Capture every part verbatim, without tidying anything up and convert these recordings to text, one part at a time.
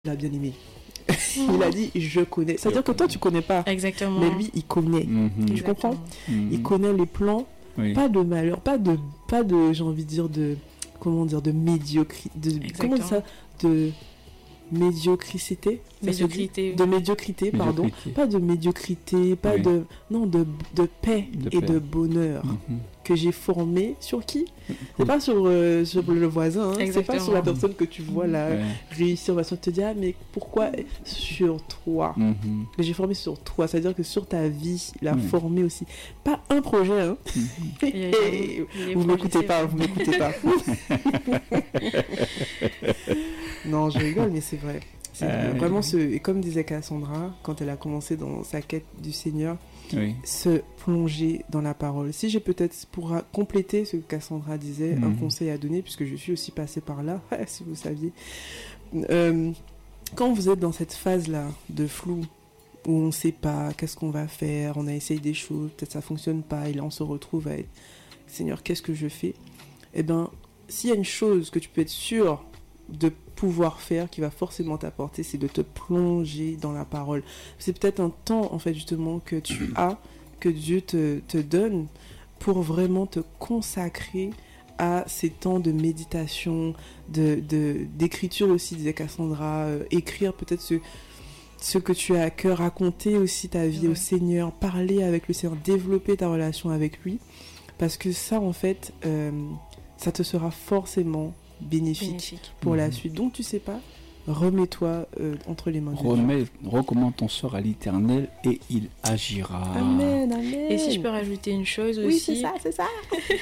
il a bien aimé. Il a dit je connais. C'est-à-dire que toi tu connais pas. Exactement. Mais lui il connaît. Mm-hmm. Tu comprends? Mm-hmm. Il connaît les plans. Oui. Pas de malheur, pas de, pas de, j'ai envie de dire de, comment dire, de médiocrité, de, comment ça, de médiocrité, médiocrité, de médiocrité, pardon, médiocrité. Pas de médiocrité, pas oui. de, non, de, de paix de et paix. De bonheur mm-hmm. que j'ai formé sur qui? C'est pas sur, euh, sur le voisin, hein. C'est pas sur la personne que tu vois là ouais. réussir, on va te dire ah, mais pourquoi sur toi mm-hmm. que j'ai formé sur toi, c'est-à-dire que sur ta vie, il a mm-hmm. formé aussi, pas un projet, hein. Mm-hmm. et, et, vous m'écoutez pas, vous m'écoutez pas. Non, je rigole, mais c'est vrai. C'est euh, vraiment ce, et comme disait Cassandra, quand elle a commencé dans sa quête du Seigneur, oui. se plonger dans la parole. Si j'ai peut-être, pour compléter ce que Cassandra disait, mmh. un conseil à donner, puisque je suis aussi passée par là, si vous saviez. Euh, quand vous êtes dans cette phase-là de flou, où on ne sait pas qu'est-ce qu'on va faire, on a essayé des choses, peut-être ça ne fonctionne pas, et là on se retrouve à être « Seigneur, qu'est-ce que je fais ?» Eh bien, s'il y a une chose que tu peux être sûr de pouvoir faire qui va forcément t'apporter, c'est de te plonger dans la parole. C'est peut-être un temps en fait justement que tu as, que Dieu te, te donne pour vraiment te consacrer à ces temps de méditation, de, de, d'écriture aussi, disait Cassandra, euh, écrire peut-être ce, ce que tu as à cœur, raconter aussi ta vie ouais. au Seigneur, parler avec le Seigneur, développer ta relation avec lui, parce que ça en fait, euh, ça te sera forcément bénéfique, bénéfique. Pour mmh. la suite. Donc tu sais pas, remets-toi euh, entre les mains de Remets, Dieu. Recommande ton sort à l'Éternel et il agira. Amen, amen. Et si je peux rajouter une chose oui, aussi. Oui, c'est ça, c'est ça.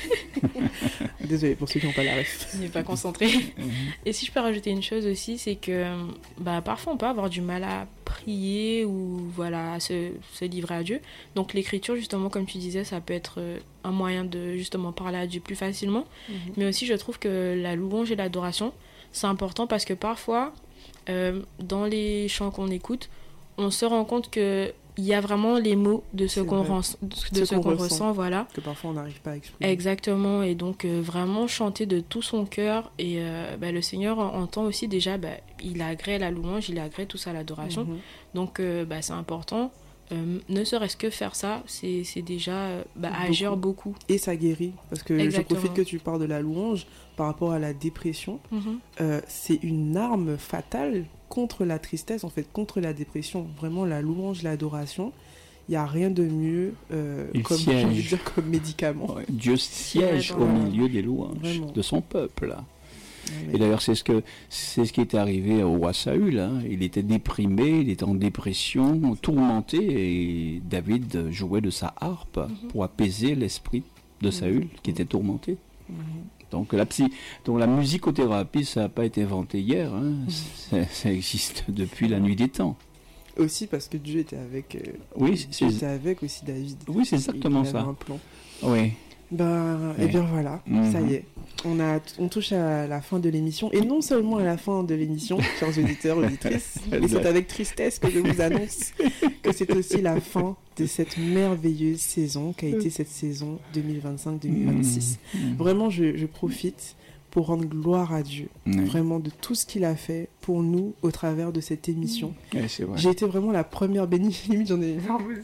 Désolée pour ceux qui n'ont pas la ref. Je n'ai pas concentré. Et si je peux rajouter une chose aussi, c'est que bah, parfois on peut avoir du mal à prier ou voilà, à se, se livrer à Dieu. Donc l'écriture, justement, comme tu disais, ça peut être un moyen de justement parler à Dieu plus facilement. Mm-hmm. Mais aussi, je trouve que la louange et l'adoration, c'est important parce que parfois, euh, dans les chants qu'on écoute, on se rend compte que il y a vraiment les mots de ce, qu'on, ren- de ce qu'on, qu'on ressent, ressent, voilà. Que parfois on n'arrive pas à exprimer. Exactement, et donc euh, vraiment chanter de tout son cœur. Et euh, bah, le Seigneur entend aussi déjà, bah, il agrée la louange, il agrée tout ça l'adoration. Mm-hmm. Donc euh, bah, c'est important. Euh, ne serait-ce que faire ça, c'est, c'est déjà bah, beaucoup. agir beaucoup. Et ça guérit, parce que Exactement. Je profite que tu parles de la louange par rapport à la dépression. Mm-hmm. Euh, c'est une arme fatale contre la tristesse, en fait, contre la dépression. Vraiment, la louange, l'adoration, il n'y a rien de mieux euh, comme, j'ai envie de dire, comme médicament. Ouais, Dieu siège au milieu des louanges Vraiment. De son peuple. Et d'ailleurs, c'est ce, que, c'est ce qui est arrivé au roi Saül. Hein. Il était déprimé, il était en dépression, tourmenté, et David jouait de sa harpe mm-hmm. pour apaiser l'esprit de Saül, mm-hmm. qui était tourmenté. Mm-hmm. Donc, la psy, donc la musicothérapie, ça n'a pas été inventé hier, hein. mm-hmm. ça, ça existe depuis la nuit des temps. Aussi parce que Dieu était avec, euh, oui, Dieu c'est... était avec aussi David. Oui, c'est exactement il ça. Un plan. Oui. Ben, et eh bien voilà, mmh. ça y est, on, a, on touche à la fin de l'émission, et non seulement à la fin de l'émission, chers auditeurs, auditrices, mais c'est avec tristesse que je vous annonce que c'est aussi la fin de cette merveilleuse saison qu'a été cette saison deux mille vingt-cinq deux mille vingt-six. Mmh. Vraiment, je, je profite pour rendre gloire à Dieu, mmh. vraiment de tout ce qu'il a fait pour nous au travers de cette émission. Ouais, c'est vrai. J'ai été vraiment la première bénie, limite j'en ai marre aux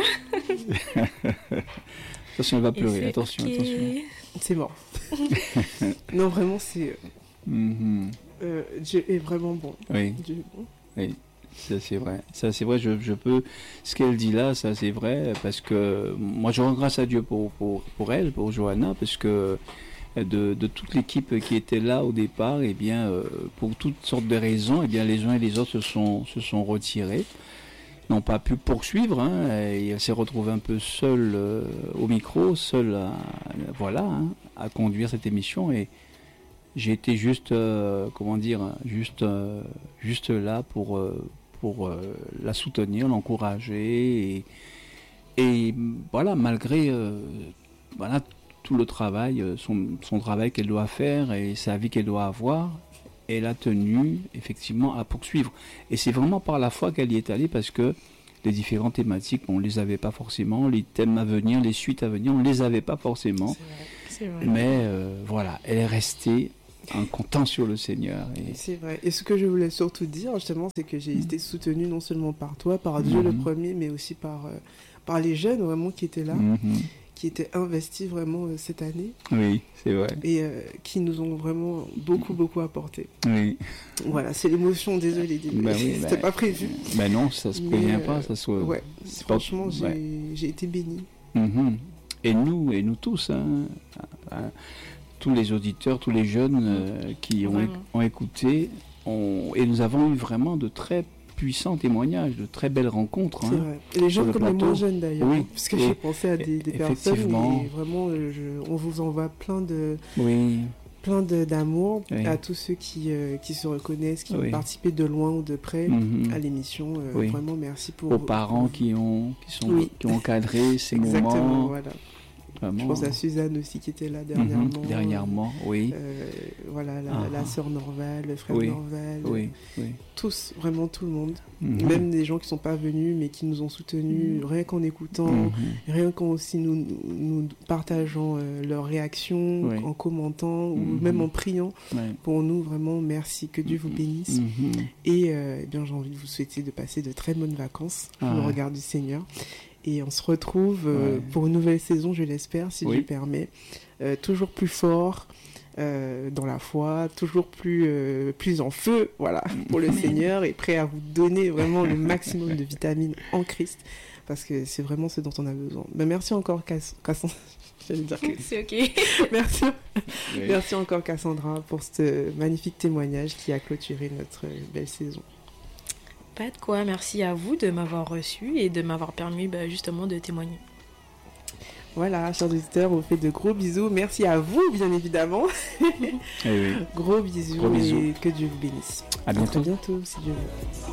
yeux. Attention, elle va pleurer, attention, okay. attention. C'est mort. Non, vraiment, c'est... Mm-hmm. Euh, Dieu est vraiment bon. Oui, Dieu est bon. Oui, ça c'est vrai. Ça c'est vrai, je, je peux... Ce qu'elle dit là, ça c'est vrai, parce que moi je rends grâce à Dieu pour, pour, pour elle, pour Johanna, parce que de, de toute l'équipe qui était là au départ, eh bien, euh, pour toutes sortes de raisons, eh bien, les uns et les autres se sont, se sont retirés. N'ont pas pu poursuivre, hein, et elle s'est retrouvée un peu seule euh, au micro, seule à, voilà, hein, à conduire cette émission, et j'ai été juste, euh, comment dire, juste, euh, juste là pour, euh, pour euh, la soutenir, l'encourager, et, et voilà, malgré euh, voilà, tout le travail, son, son travail qu'elle doit faire et sa vie qu'elle doit avoir, elle a tenu effectivement à poursuivre. Et c'est vraiment par la foi qu'elle y est allée, parce que les différentes thématiques, on ne les avait pas forcément, les thèmes à venir, les suites à venir, on ne les avait pas forcément. C'est vrai, c'est vrai. Mais euh, voilà, elle est restée en comptant sur le Seigneur. Et... C'est vrai. Et ce que je voulais surtout dire, justement, c'est que j'ai mmh. été soutenue non seulement par toi, par Dieu mmh. le premier, mais aussi par, euh, par les jeunes vraiment qui étaient là, mmh. qui étaient investis vraiment euh, cette année. Oui, c'est vrai. Et euh, qui nous ont vraiment beaucoup, beaucoup apporté. Oui. Voilà, c'est l'émotion, désolé. Bah oui, c'était bah, pas prévu. Ben non, ça se prévient euh, pas. Ça soit... Ouais, franchement, pas... j'ai, ouais. j'ai été bénie. Mmh. Et nous, et nous tous, hein, hein, tous les auditeurs, tous les jeunes euh, qui ont, ont écouté, ont, et nous avons eu vraiment de très puissants témoignages, de très belles rencontres. C'est hein, vrai. Et les gens comme les moins jeunes d'ailleurs, oui, parce que j'ai pensé à des, des personnes et vraiment, je, on vous envoie plein de... Oui. plein de, d'amour oui. à tous ceux qui, euh, qui se reconnaissent, qui oui. ont participé de loin ou de près mmh. à l'émission. Euh, oui. Vraiment, merci pour... Aux parents qui ont, qui sont, oui. qui ont encadré ces Exactement, moments. Voilà. Vraiment. Je pense à Suzanne aussi qui était là dernièrement. Mmh. Dernièrement, oui. Euh, voilà, la, uh-huh. la sœur Norval, le frère oui. Norval. Oui. Oui. Tous, vraiment tout le monde. Mmh. Même des gens qui ne sont pas venus, mais qui nous ont soutenus, mmh. rien qu'en écoutant, mmh. rien qu'en aussi nous, nous partageant euh, leurs réactions, oui. en commentant, mmh. ou même en priant. Oui. Pour nous, vraiment, merci, que Dieu vous bénisse. Mmh. Et euh, eh bien, j'ai envie de vous souhaiter de passer de très bonnes vacances, ah. au regard du Seigneur. Et on se retrouve euh, ouais. pour une nouvelle saison, je l'espère, si oui. Dieu permet. Euh, toujours plus fort euh, dans la foi, toujours plus, euh, plus en feu, voilà, pour le Seigneur, et prêt à vous donner vraiment le maximum de vitamines en Christ, parce que c'est vraiment ce dont on a besoin. Ben, merci encore, Cassandra. J'allais dire que... C'est ok. merci. Oui. Merci encore, Cassandra, pour ce magnifique témoignage qui a clôturé notre belle saison. Pas de quoi, merci à vous de m'avoir reçu et de m'avoir permis bah, justement de témoigner. Voilà, chers auditeurs, on vous fait de gros bisous. Merci à vous, bien évidemment. Eh oui. Gros bisous, gros bisous et que Dieu vous bénisse. À bientôt. À très bientôt, si Dieu veut.